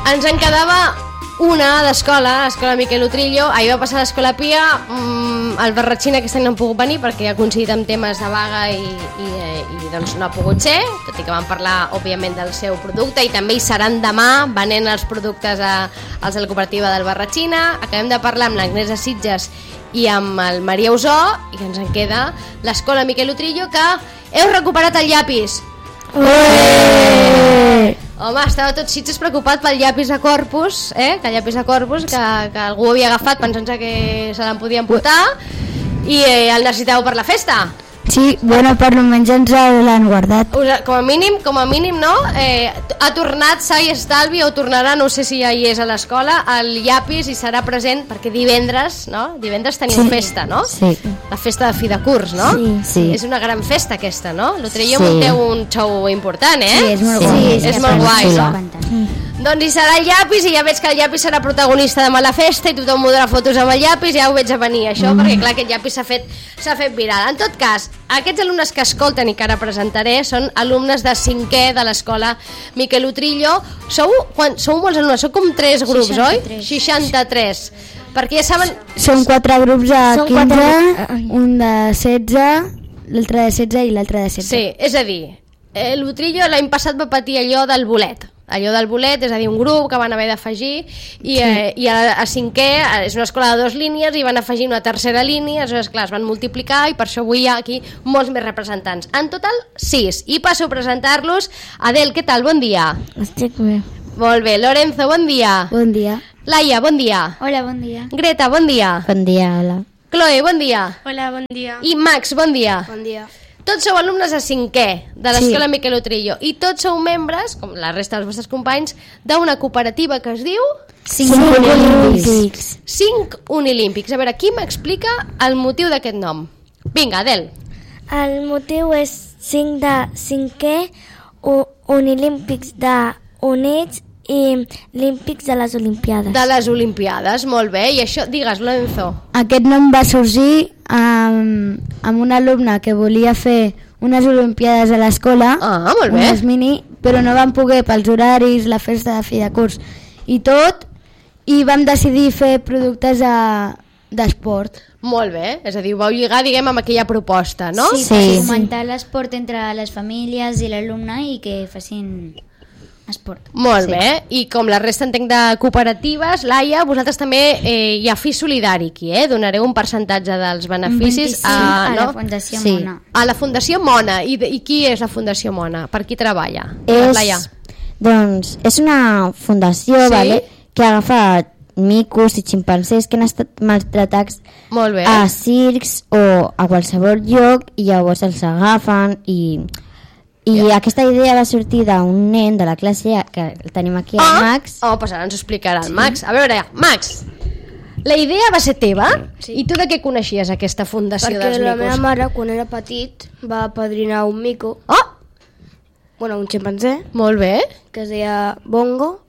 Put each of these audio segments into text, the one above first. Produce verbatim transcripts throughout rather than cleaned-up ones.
ens en quedava una d'escola, l'escola Miquel Utrillo. Ahir va passar a l'escola Pia, mmm, el Barratxina aquest any no han pogut venir perquè ha coincidit amb temes de vaga i, i, i doncs no ha pogut ser, tot i que van parlar òbviament del seu producte, i també hi seran demà venent els productes a, als de la cooperativa del Barratxina. Acabem de parlar amb l'Agnès Sitges i amb el Maria Usó, i que ens en queda l'escola Miquel Utrillo, que heu recuperat el llapis. Ué! Home, estava tot Sitges preocupat pel llapis de Corpus, eh? Que el llapis de Corpus, que, que algú havia agafat pensant que se l'en podien portar, i eh, el necessiteu per la festa. Sí, bueno, per almenys ens l'han guardat. Com a mínim, com a mínim, no? Eh, ha tornat sa i estalvi, o tornarà, no sé si ja hi és a l'escola, el llapis, i serà present, perquè divendres, no? Divendres tenim sí. festa, no? Sí. La festa de fi de curs, no? Sí, sí. És una gran festa aquesta, no? L'Utrillo sí. munteu un show important, eh? Sí, és molt sí, guai. Sí, és molt guai, no? Doncs hi serà el llapis, i ja veig que el llapis serà protagonista demà a la festa, i tothom voldrà fotos amb el llapis, ja ho veig a venir, això, mm. perquè clar, aquest llapis s'ha fet, s'ha fet viral. En tot cas, aquests alumnes que escolten i que ara presentaré són alumnes de cinquè de l'escola Miquel Utrillo. Sou, quan, sou molts alumnes, sou com tres grups, seixanta-tres. Oi? seixanta-tres. Perquè ja saben... Són quatre grups de Són quinze, quatre... un de setze, l'altre de setze i l'altre de setze. Sí, és a dir, eh, l'Utrillo l'any passat va patir allò del bolet. Allò del bolet, és a dir, un grup que van haver d'afegir, i, sí. eh, i a, a cinquè és una escola de dues línies, i van afegir una tercera línia, aleshores clar, es van multiplicar, i per això avui hi ha aquí molts més representants. En total, sis. I passo a presentar-los. Adel, què tal? Bon dia. Estic bé. Molt bé. Lorenzo, bon dia. Bon dia. Laia, bon dia. Hola, bon dia. Greta, bon dia. Bon dia, hola. Chloe, bon dia. Hola, bon dia. I Max, bon dia. Bon dia. Tots sou alumnes de cinquè de l'escola Sí. Miquel Utrillo, i tots sou membres, com la resta dels vostres companys, d'una cooperativa que es diu... Cinc Unilímpics. Cinc Unilímpics. A veure, qui m'explica el motiu d'aquest nom? Vinga, Adel. El motiu és cinc de cinquè, Unilímpics de Units i Olímpics de les Olimpiades. De les Olimpiades, molt bé. I això, digues, Lorenzo. Aquest nom va sorgir amb, amb un alumne que volia fer unes Olimpiades a l'escola, Ah, molt bé. unes mini, però no van poder pels horaris, la festa de fi de curs i tot, i vam decidir fer productes a, d'esport. Molt bé, és a dir, ho vau lligar, diguem, amb aquella proposta, no? Sí, per fomentar l'esport entre les famílies i l'alumne i que facin esport. Molt Sí. bé, i com la resta entenc de cooperatives, Laia, vosaltres també eh, hi ha Fi Solidari aquí, eh? Donareu un percentatge dels beneficis Un vint-i-cinc a, a no? la Fundació Sí. Mona. A la Fundació Mona. I, de, I qui és la Fundació Mona? Per qui treballa? És, Laia. doncs, és una fundació, Sí. vale, que ha agafat micos i ximpancers que han estat maltratats Molt bé. a circs o a qualsevol lloc, i llavors els agafen, i, i Ja. aquesta idea va sortir d'un nen de la classe A, que el tenim aquí, el Ah, Max. oh, pues ara ens ho explicarà el Max. A veure, Max, la idea va ser teva? Sí. I tu de què coneixies aquesta fundació Perquè dels la micos? meva mare, quan era petit, va apadrinar un mico, Oh, bueno, un ximpanzé, molt bé. que es deia Bongo,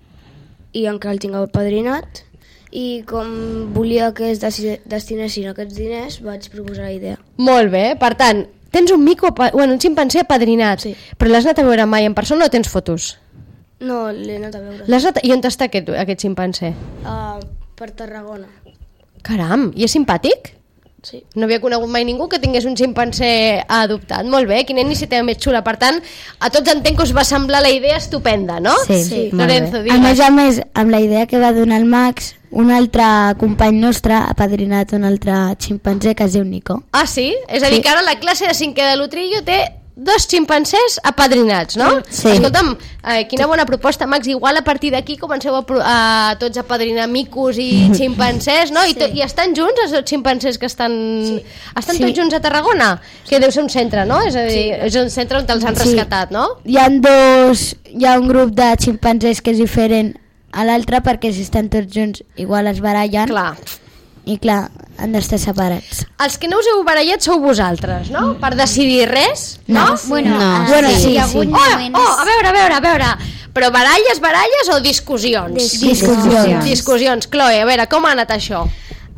i encara el tinc apadrinat, i com volia que es desti- destinessin aquests diners, vaig proposar la idea. Molt bé, per tant, tens un mico, apa- bueno, un ximpanzé apadrinat, Sí. però l'has anat a veure mai en persona o tens fotos? No, l'he anat a veure. L'has anat... I on està aquest, aquest ximpanzé? Uh, per Tarragona. Caram, i és simpàtic? Sí. No havia conegut mai ningú que tingués un ximpanzé adoptat. Molt bé, quina iniciativa més xula. Per tant, a tots entenc que us va semblar la idea estupenda, no? Sí, Sí. molt Lorenzo, bé. digues. A més a més, amb la idea que va donar el Max, un altre company nostre ha padrinat un altre ximpanzé que es diu Nico. Ah, sí? És a dir, Sí. que ara la classe de cinquè de l'Utrillo té dos ximpanzés apadrinats, no? Sí. Escolta'm, eh, quina bona proposta, Max. Igual a partir d'aquí comenceu a, pro- a tots a padrinar micos i ximpanzés, no? I, to, I estan junts els dos ximpanzés que estan... Sí. Estan Sí. tots junts a Tarragona? Que deu ser un centre, no? És a dir, sí. És un centre on els han Sí. rescatat, no? Hi ha dos, hi ha un grup de ximpanzés que és diferent a l'altre, perquè si estan tots junts igual es barallen. Clar. I clar, han d'estar separats. Els que no us heu barallat sou vosaltres, no? Per decidir res, no? No. Bueno, No. ah, Bueno, sí, sí, hi ha sí. hagut Oh, moments... oh, a veure, a veure, a veure. Però baralles, baralles o discussions? Discussions. Discussions. Chloe, a veure, com ha anat això?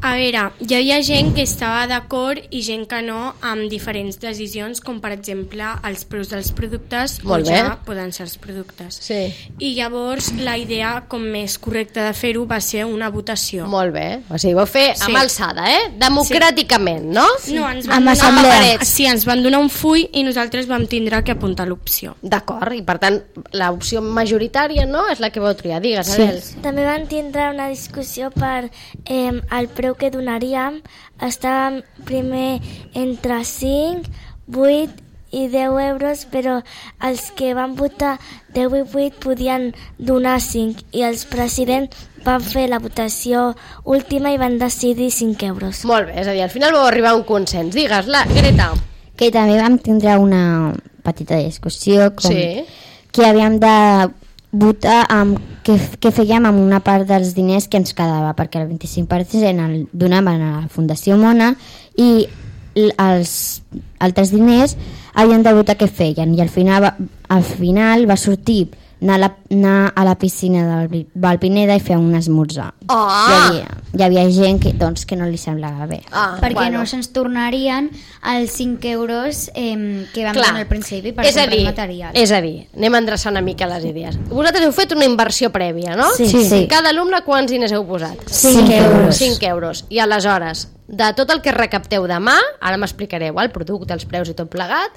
A veure, hi havia gent que estava d'acord i gent que no amb diferents decisions, com per exemple els preus dels productes Molt o bé. ja poden ser els productes. Sí. I llavors la idea com més correcta de fer-ho va ser una votació. Molt bé. O sigui, vau fer amb Sí. alçada, eh? Democràticament, no? No, ens Amb van, assemblea. donar, sí, ens van donar un full i nosaltres vam tindre que apuntar l'opció. D'acord, i per tant, l'opció majoritària, no?, és la que vau triar. Digues, Adel. També van tindre una discussió per eh, el preu que donaríem. Estàvem primer entre cinc, vuit i deu euros, però els que van votar deu i vuit podien donar cinc i els presidents van fer la votació última i van decidir cinc euros. Molt bé, és a dir, al final vau arribar a un consens. Digues, la Greta. Que també vam tindre una petita discussió com Sí. que havíem de votar amb què, què fèiem amb una part dels diners que ens quedava, perquè el vint-i-cinc per cent el donaven a la Fundació Mona i l- els altres diners havien de votar què feien, i al final va, al final va sortir anar a la, anar a la piscina del Vi- Valpineda i fer un esmorzar. Ah! Hi havia, hi havia gent que, doncs, que no li semblava bé. Ah, perquè bueno. no se'ns tornarien els cinc euros eh, que vam Clar. donar al principi per és a comprar dir, material. És a dir, anem a endreçar una mica les idees. Vosaltres heu fet una inversió prèvia, no? Sí. Sí. Cada alumne quants diners heu posat? Cinc euros. cinc euros. I aleshores, de tot el que recapteu demà, ara m'explicareu el producte, els preus i tot plegat,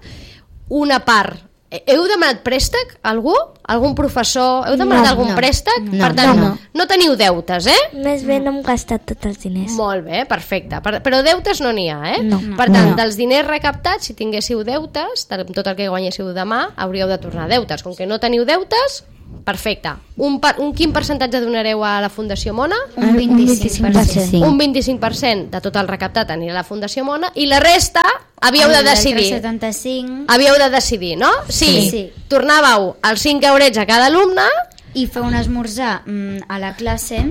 una part... Heu demanat préstec? Algú? Algun professor? Heu demanat No, algun no. préstec? No, per tant, no. no teniu deutes, eh? Més bé no hem gastat tots els diners. Molt bé, perfecte. Per, però deutes no n'hi ha, eh? No. Per tant, No. dels diners recaptats, si tinguéssiu deutes, de tot el que guanyéssiu demà, hauríeu de tornar deutes. Com que no teniu deutes, perfecte. Un, per, un quin percentatge donareu a la Fundació Mona? Un vint-i-cinc per cent. Sí. Un vint-i-cinc per cent de tot el recaptat anirà a la Fundació Mona i la resta havíeu de El decidir. setanta-cinc Havíeu de decidir, no? Sí. Sí, sí. Tornàveu els cinc eurets a cada alumne. i fer un esmorzar mm, a la classe,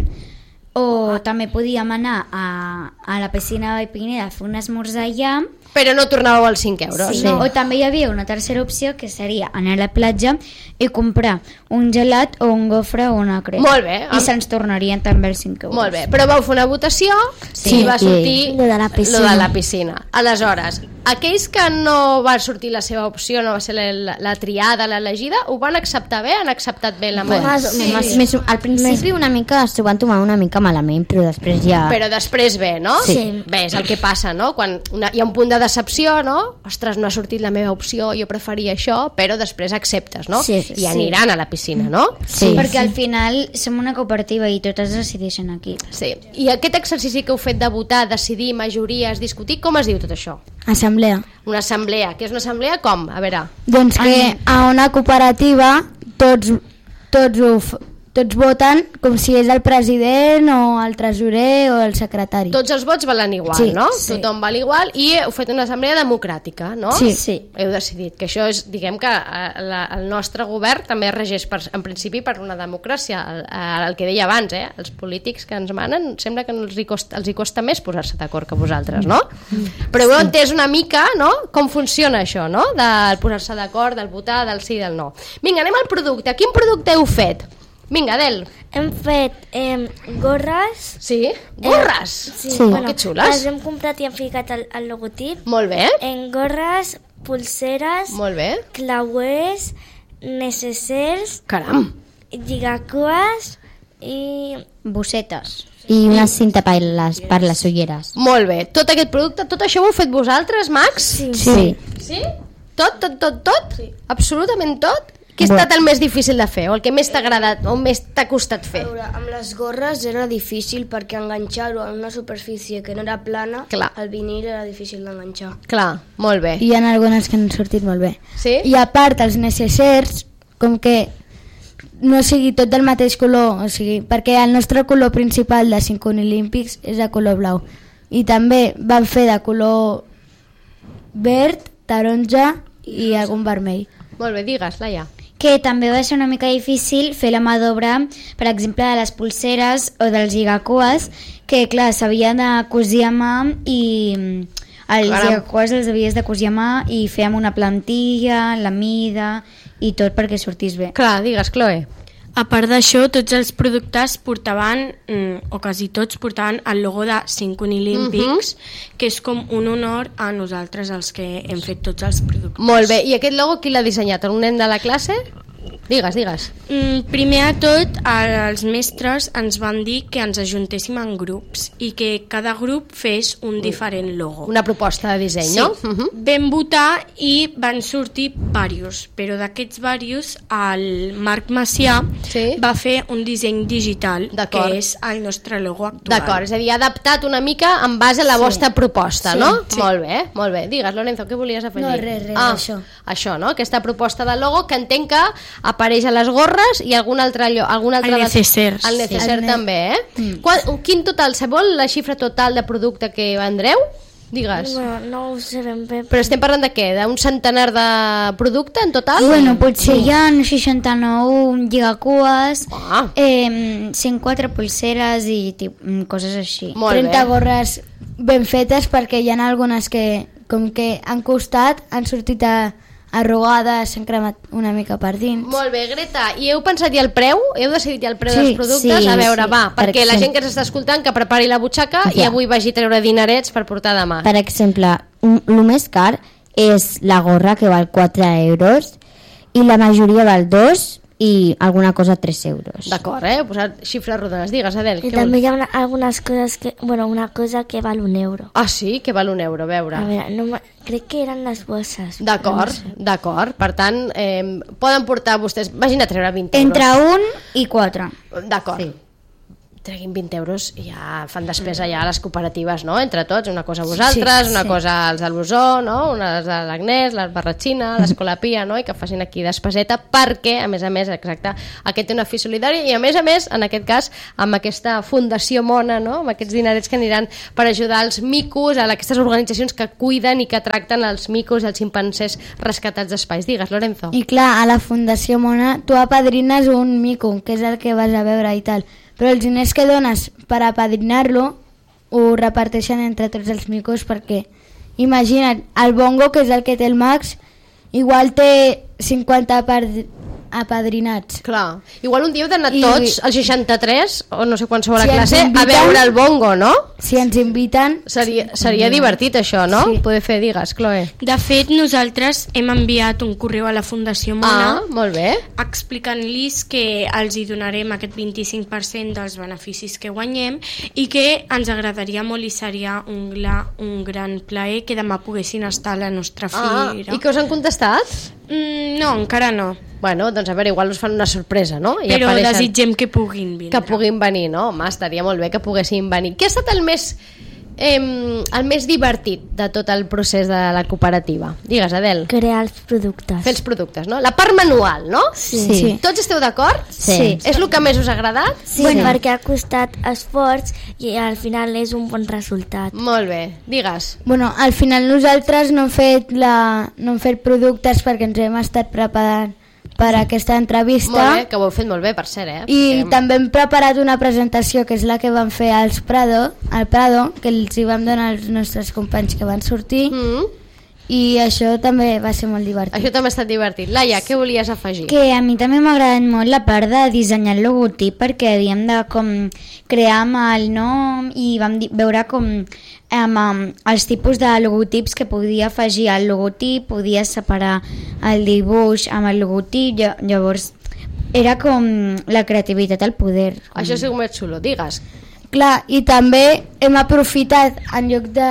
o també podíem anar a, a la piscina de Pineda a fer un esmorzar allà. Però no tornàveu els cinc euros. Sí. O també hi havia una tercera opció, que seria anar a la platja i comprar un gelat o un gofre o una crema. Molt bé. I se'ns tornarien també els cinc euros. Molt bé, però vau fer una votació Sí, i va sí. sortir Lo de la piscina. lo de la piscina. Aleshores, aquells que no va sortir la seva opció, no va ser la, la, la triada, l'elegida, ho van acceptar bé? Han acceptat bé la mà? Sí. Més, al principi una mica s'ho van tomar una mica malament, però després ja... Però després bé, no? Sí. Bé, és el que passa, no? Quan una, hi ha un punt de decepció, no? Ostres, no ha sortit la meva opció, jo preferia això, però després acceptes, no? Sí, I aniran a la piscina, no? Sí. Perquè al final som una cooperativa i totes decideixen aquí. Sí. I aquest exercici que heu fet de votar, decidir, majories, discutir, com es diu tot això? Assemblea. Una assemblea. Què és una assemblea? Com? A veure... Doncs que a una cooperativa tots, tots, ho, f- tots voten com si és el president o el tresorer o el secretari. Tots els vots valen igual, Sí, no? sí. Tothom val igual i heu fet una assemblea democràtica, no? Sí. Sí. Heu decidit que això és, diguem que eh, la, el nostre govern també es regeix per, en principi per una democràcia, el, el que deia abans, eh? Els polítics que ens manen sembla que els hi costa, els hi costa més posar-se d'acord que vosaltres, no? Però heu entès una mica, no?, com funciona això, no?, del posar-se d'acord, del votar, del sí i del no. Vinga, anem al producte. Quin producte heu fet? Vinga, Adel. Hem fet eh, gorres. Sí? Gorres? Sí, Sí. Oh, que xules. Les hem comprat i hem ficat el, el logotip. Molt bé, En gorres, pulseres, molt bé. clauers, necessers, Caram. lligacues i... Bossetes. I una cinta per les, per les ulleres. Molt bé. Tot aquest producte, tot això ho heu fet vosaltres, Max? Sí. Sí. Sí? Tot, tot, tot, tot? Sí. Absolutament tot? Què ha Bé. estat el més difícil de fer? O el que més t'ha agradat? O més t'ha costat fer? A veure, amb les gorres era difícil perquè enganxar-ho en una superfície que no era plana, Clar. el vinil era difícil d'enganxar. Clar, molt bé. Hi ha algunes que han sortit molt bé. Sí? I a part, els necessers, com que no sigui tot del mateix color, o sigui, perquè el nostre color principal de cinc olímpics és de color blau. I també van fer de color verd, taronja i algun vermell. Molt bé, digues, Laia. Que també va ser una mica difícil fer la mà d'obra, per exemple, de les pulseres o dels lligacues, que clar, s'havia de cosir a mà i els Caram. lligacues els havies de cosir a mà i fer amb una plantilla, la mida i tot perquè sortís bé. Clar, digues, Chloe. A part d'això, tots els productes portaven, o quasi tots portaven, el logo de cinc Unilímpics, uh-huh. que és com un honor a nosaltres els que hem fet tots els productes. Molt bé, i aquest logo qui l'ha dissenyat? Un nen de la classe? Digues, digues. Mm, primer de tot, els mestres ens van dir que ens ajuntéssim en grups i que cada grup fes un diferent logo. Una proposta de disseny, sí. no? Uh-huh. Vam votar i van sortir diversos, però d'aquests diversos el Marc Macià sí. va fer un disseny digital, que és el nostre logo actual. D'acord, és a dir, ha adaptat una mica en base a la sí. vostra proposta, sí. no? Sí. Molt bé, molt bé. Digues, Lorenzo, què volies afegir? No, res, res, ah, això. Això, no? Aquesta proposta de logo que entenc que apareix a les gorres i algun altre lloc. Algun altre el necessers. El necesser sí. també, eh? Mm. Quan, quin total, se vol la xifra total de producte que vendreu? Digues. No, no ho sé ben bé. Però estem parlant de què? D'un centenar de producte en total? Bueno, potser sí. hi ha seixanta-nou lligacues, ah. eh, cent quatre pulseres i tip, coses així. Molt trenta bé. gorres ben fetes, perquè hi ha algunes que, com que han costat, han sortit a arrugades, s'han cremat una mica per dins. Molt bé, Greta, i heu pensat ja el preu? Heu decidit ja el preu sí, dels productes? sí, a veure, sí. va, Per perquè exemple, la gent que s'està escoltant que prepari la butxaca ja. i avui vagi a treure dinerets per portar demà. Per exemple, el més car és la gorra, que val quatre euros, i la majoria val dos i alguna cosa tres euros. D'acord, eh? He posat xifres rodones. Digues, Adel. I també hi ha una, algunes coses que... Bueno, una cosa que val un euro. Ah, sí? Que val un euro, a veure. A veure, no, crec que eren les bosses. D'acord, no sé. D'acord. Per tant, eh, poden portar vostès... Vagin a treure vint euros. Entre un i quatre. D'acord. Sí. Treguin vint euros i ja fan despesa ja a les cooperatives, no? Entre tots, una cosa a vosaltres, sí, una sí. cosa als del Bosó, no? Una de l'Agnès, la Barratxina, l'Escola Pia, no? I que facin aquí despeseta perquè, a més a més, exacte, aquest té una fi solidària i a més a més, en aquest cas, amb aquesta Fundació Mona, no? Amb aquests dinerets que aniran per ajudar els micos, a aquestes organitzacions que cuiden i que tracten els micos i els ximpancers rescatats d'espais. Digues, Lorenzo. I clar, a la Fundació Mona tu apadrines un mico, que és el que vas a veure i tal, però els diners que dones per apadrinar-lo ho reparteixen entre tots els micos, perquè imagina't, el Bongo, que és el que té el Max, igual té cinquanta apadrinats. Clar, igual un dia heu d'anar I... tots als seixanta-tres o no sé qualsevol si a classe inviten, a veure el Bongo, no? Si ens inviten... Seria, seria divertit això, no? Sí. Poder fer, digues, Chloe. De fet, nosaltres hem enviat un correu a la Fundació Mona ah, molt bé. explicant-los que els hi donarem aquest vint-i-cinc per cent dels beneficis que guanyem i que ens agradaria molt i seria un, gla, un gran plaer que demà poguessin estar a la nostra ah, fira. I què us han contestat? Mm, no, encara no. Bueno, doncs a veure, igual us fan una sorpresa, no? I però apareixen... desitgem que puguin vindre. Que puguin venir, no? Home, estaria molt bé que poguessin venir. Què ha estat el més, eh, el més divertit de tot el procés de la cooperativa? Digues, Adel. Crear els productes. Fer els productes, no? La part manual, no? Sí. Sí. Tots esteu d'acord? Sí. sí. És el que més us ha agradat? Sí, bueno, perquè ha costat esforç i al final és un bon resultat. Molt bé, digues. Bueno, al final nosaltres no hem fet, la... no hem fet productes perquè ens hem estat preparant per a aquesta entrevista. Molt bé, que ho heu fet molt bé, per cert, eh? I Perquè... també hem preparat una presentació que és la que vam fer als Prado, al Prado, que els hi vam donar als nostres companys que van sortir, Mm. i això també va ser molt divertit. Això també ha estat divertit. Laia, què volies afegir? Que a mi també m'ha agradat molt la part de dissenyar el logotip, perquè havíem de com crear amb el nom i vam di- veure com amb, amb els tipus de logotips que podia afegir al logotip, podia separar el dibuix amb el logotip, lla- llavors era com la creativitat al poder. Com... Això ha sigut més xulo, digues. Clar, i també hem aprofitat, en lloc de...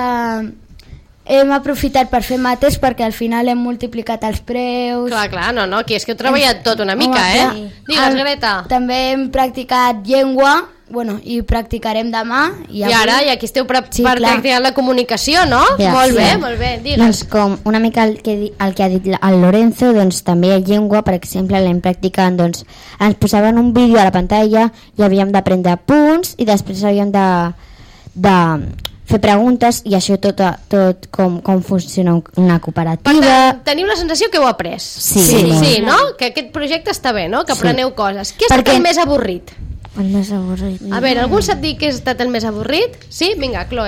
Hem aprofitat per fer mates perquè al final hem multiplicat els preus. Clar, clar, no, no, aquí és que heu treballat tot una mica, Home, eh? clar. Digues, El- Greta. També hem practicat llengua, bueno, i practicarem demà. I, I ara, i aquí esteu per, Sí, per clar. practicar la comunicació, no? Ja, molt sí. bé, molt bé, digues. Doncs com una mica el que, di- el que ha dit el Lorenzo, doncs també a llengua, per exemple, l'hem practicant, doncs ens posaven un vídeo a la pantalla i havíem d'aprendre punts i després havíem de, de fer preguntes i això tot, tot com, com funciona una Per cooperativa. tant, teniu la sensació que heu après. Sí, sí, molt. sí, no? Que aquest projecte està bé, no? Que Sí. apreneu coses. Què ha estat Perquè- el més avorrit? El més avorrit. A veure, algú sap dir què ha estat el més avorrit? Sí? Vinga, Chloe.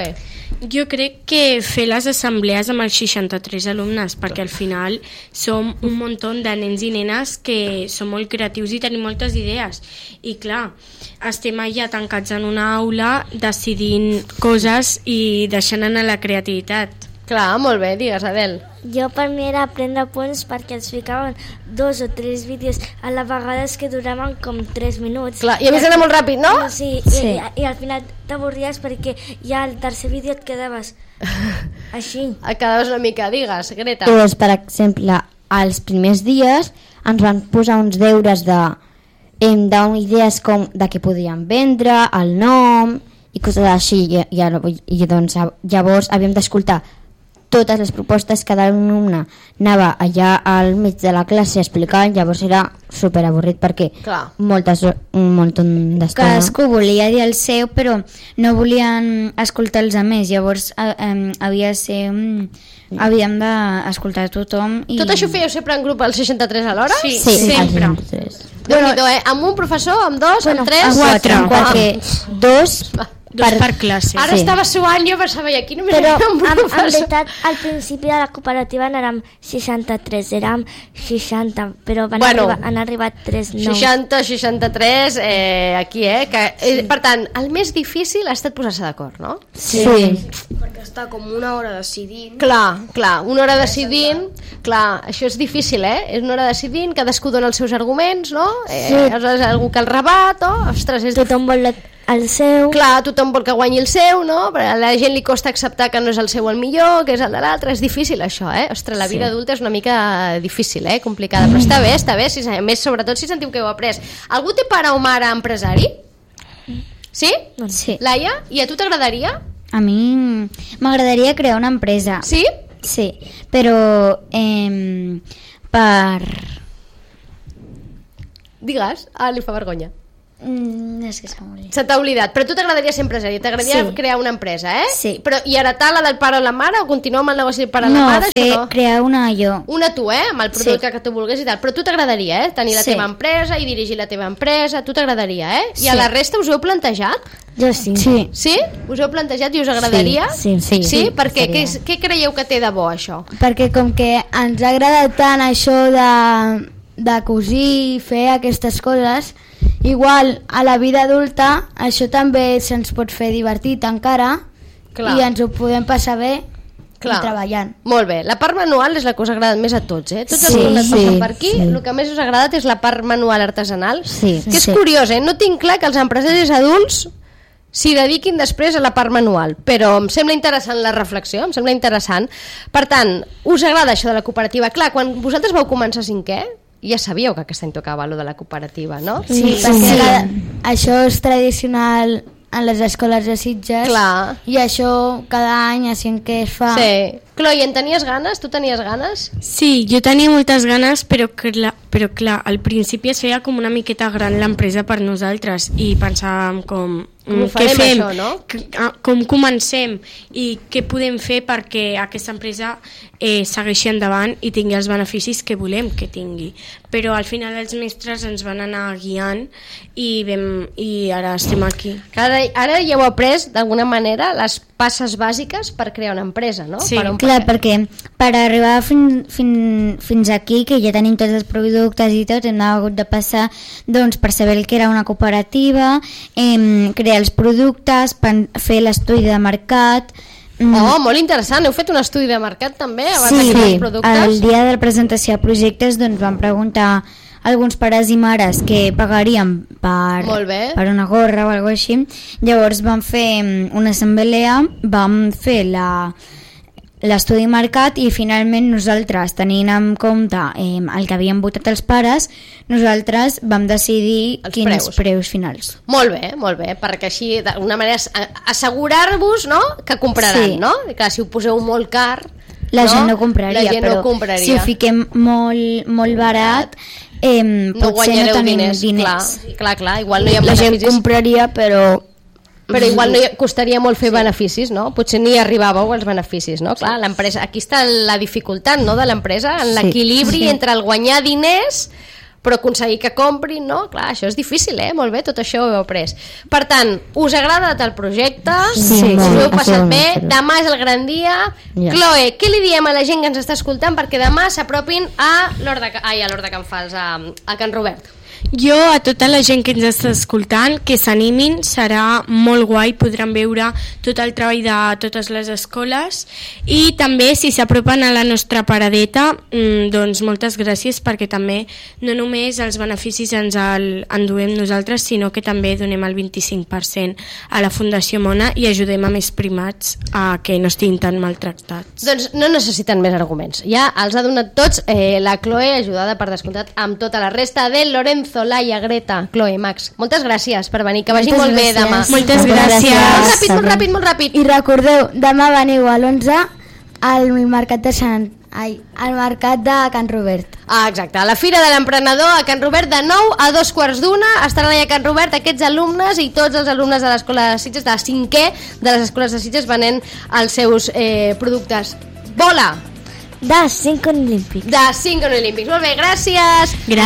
Jo crec que fer les assemblees amb els seixanta-tres alumnes, perquè al final som un muntó de nens i nenes que som molt creatius i tenim moltes idees. I clar, estem allà tancats en una aula decidint coses i deixant anar la creativitat. Clar, molt bé, digues, Adel. Jo per mi era prendre punts perquè ens ficaven dos o tres vídeos a la vegades que duraven com tres minuts. Clar, i a més era molt ràpid, no? Sí, Sí. I, i al final t'avorries perquè ja al tercer vídeo et quedaves així. Et quedaves una mica, digues, Greta. Doncs, per exemple, als primers dies ens van posar uns deures de em donar idees com de què podíem vendre, el nom i coses així, i, i, i doncs llavors havíem d'escoltar totes les propostes, cada alumne anava allà al mig de la classe explicant, llavors era super avorrit perquè Clar. moltes, un munt d'estona. Cadascú volia dir el seu, però no volien escoltar els altres, llavors eh, eh, havia de ser... mm, havíem d'escoltar tothom. I... Tot això ho fèieu sempre en grup al seixanta-tres alhora? Sí, Sí, sempre. sempre. Déu-n'hi-do, eh? Amb un professor, amb dos, amb tres... amb quatre. Ah. Perquè dos Dos per, per classe. Ara Sí. estava suant, jo pensava, i aquí només Però hi ha un en, en professor. veritat al principi de la cooperativa no érem seixanta-tres, érem seixanta, però van Bueno. arribar, han arribat tres nous. seixanta, seixanta-tres, eh, aquí, eh? Que, eh per tant, el més difícil ha estat posar-se d'acord, no? Sí. sí. Perquè està com una hora decidint. Clar, clar, una hora decidint, clar, això és difícil, eh? És una hora decidint, cadascú dona els seus arguments, no? Eh, sí. Aleshores, algú que el rebat, oh? Ostres, és Tothom vol la- el seu. Clar, tothom vol que guanyi el seu, no? Però a la gent li costa acceptar que no és el seu el millor, que és el de l'altre. És difícil, això, eh? Ostres, la vida sí. adulta és una mica difícil, eh? Complicada. Però està bé, està bé. Si, més, sobretot si sentiu que heu après. Algú té pare o mare empresari? Sí? Sí. Laia? I a tu t'agradaria? A mi m'agradaria crear una empresa. Sí? Sí, però eh, per... Digues. Ah, li fa vergonya. Mm, és que s'ha oblidat. Se t'ha oblidat. Però a tu t'agradaria ser empresari, t'agradaria Sí. crear una empresa, eh? Sí. Però, I heretar la del pare o la mare o continuar amb el negoci del pare o No, la mare? fer, Això no. crear una jo. Una tu, eh? Amb el producte Sí. que tu vulguis i tal. Però tu t'agradaria, eh? Tenir la Sí. teva empresa i dirigir la teva empresa. Tu t'agradaria, eh? I Sí. a la resta us ho heu plantejat? Jo sí. Sí. Sí? Us heu plantejat i us agradaria? Sí, sí, Sí? sí, Per què? Què, seria. què creieu que té de bo, això? Perquè com que ens ha agradat tant això de, de cosir i fer aquestes coses, igual a la vida adulta això també se'ns pot fer divertit encara. Clar. I ens ho podem passar bé Clar. i treballant. Molt bé. La part manual és la que us ha agradat més a tots, eh? Tots els Sí, alumnes sí, passen per aquí, sí. el que més us ha agradat és la part manual artesanal. Sí, que és sí. curiós, eh? No tinc clar que els empresaris adults s'hi dediquin després a la part manual, però em sembla interessant la reflexió, em sembla interessant. Per tant, us agrada això de la cooperativa? Clar, quan vosaltres vau començar cinquè, ja sabíeu que aquest any tocava lo de la cooperativa, no? Sí, Sí, perquè sí. la, això és tradicional en les escoles de Sitges. Clar. I això cada any així que es fa. Sí. Chloe, en tenies ganes? Tu tenies ganes? Sí, jo tenia moltes ganes, però clar, però clar, al principi es feia com una miqueta gran l'empresa per nosaltres i pensàvem com... Com ho mm, farem, què fem? això, no? Que- ah, Com comencem i què podem fer perquè aquesta empresa eh, segueixi endavant i tingui els beneficis que volem que tingui. Però al final els mestres ens van anar guiant i, vam, i ara estem aquí. Ara, ara ja heu après, d'alguna manera, les passes bàsiques per crear una empresa, no? Sí, per on Clar, perquè per arribar fin, fin, fins aquí, que ja tenim tots els productes i tot, hem hagut de passar doncs, per saber el que era una cooperativa, eh, crear els productes, pen- fer l'estudi de mercat... mm, Oh, molt interessant. Heu fet un estudi de mercat també abans sí, de crear sí. els productes? El dia de la presentació de projectes doncs, vam preguntar a alguns pares i mares que pagarien per, Molt bé. per una gorra o alguna així. Llavors vam fer mm, una assemblea, vam fer la l'estudi mercat i finalment nosaltres, tenint en compte eh, el que havien votat els pares, nosaltres vam decidir Els quins preus. preus finals. Molt bé, molt bé, perquè així d'alguna manera as- a- assegurar-vos, no?, que compraran, Sí. no? I clar, si ho poseu molt car, La gent no compraria, la gent però no compraria. si ho fiquem molt, molt barat, eh, no potser guanyareu no tenim diners, diners. Clar, clar, clar, igual no hi ha La gent beneficis, compraria, però... però igual no hi ha, costaria molt fer sí. beneficis, no? Potser ni arribàveu als beneficis, no? Clar, l'empresa, aquí està la dificultat, no?, de l'empresa, en l'equilibri Sí. entre el guanyar diners però aconseguir que comprin, no? Clar, això és difícil, eh? Molt bé, tot això ho heu après. Per tant, us ha agradat el projecte? Sí, us molt, ho heu ha passat sigut bé? molt. Demà és el gran dia. Ja. Chloe, què li diem a la gent que ens està escoltant perquè demà s'apropin a l'Hort de, ai, a l'Hort de Can Fals, a, a Can Robert? Jo, a tota la gent que ens està escoltant, que s'animin, serà molt guai, podran veure tot el treball de totes les escoles i també si s'apropen a la nostra paradeta, doncs moltes gràcies perquè també no només els beneficis ens el enduem nosaltres, sinó que també donem el vint-i-cinc per cent a la Fundació Mona i ajudem a més primats a que no estiguin tan maltractats. Doncs no necessiten més arguments, ja els ha donat tots eh, la Chloe, ajudada per descomptat amb tota la resta de Lorenzo, Laia, Greta, Chloe, Max. Moltes gràcies per venir, que vagi Moltes molt bé gràcies. demà. Moltes gràcies. Molt ràpid, molt ràpid, molt ràpid. I recordeu, demà veniu a l'onze al mercat de Sant... Ai, al mercat de Can Robert. Ah, exacte, a la Fira de l'Emprenedor a Can Robert de nou a dos quarts d'una estaran allà a Can Robert aquests alumnes i tots els alumnes de l'Escola de Sitges, de cinquè de les escoles de Sitges venent els seus eh, productes. Bola! De cinc olímpics. De cinc olímpics. Molt bé, gràcies. Gràcies.